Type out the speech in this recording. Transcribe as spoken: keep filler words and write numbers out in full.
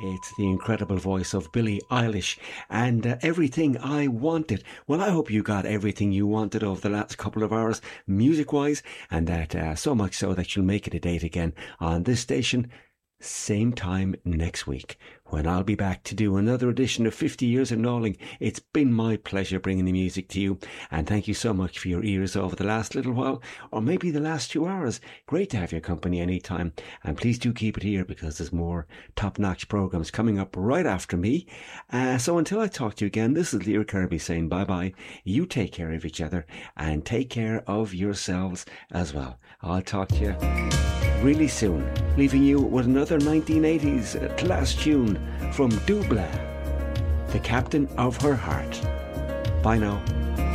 It's the incredible voice of Billie Eilish and uh, Everything I Wanted. Well, I hope you got everything you wanted over the last couple of hours, music-wise, and that uh, so much so that you'll make it a date again on this station, same time next week, when I'll be back to do another edition of fifty Years of Knowling. It's been my pleasure bringing the music to you, and thank you so much for your ears over the last little while, or maybe the last two hours. Great to have your company anytime, and please do keep it here because there's more top-notch programs coming up right after me. Uh, so until I talk to you again, this is Lear Kirby saying bye-bye. You take care of each other, and take care of yourselves as well. I'll talk to you really soon, leaving you with another nineteen eighties class tune from Dubla, The Captain of Her Heart. Bye now.